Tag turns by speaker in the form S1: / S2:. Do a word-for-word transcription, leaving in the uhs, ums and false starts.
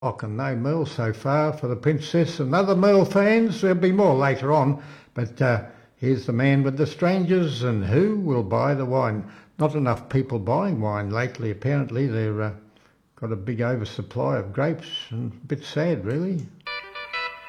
S1: Clock and no meal so far for the Princess and other meal fans. There'll be more later on, but uh, here's the man with the strangers and who will buy the wine. Not enough people buying wine lately, apparently. They've uh, got a big oversupply of grapes and a bit sad, really.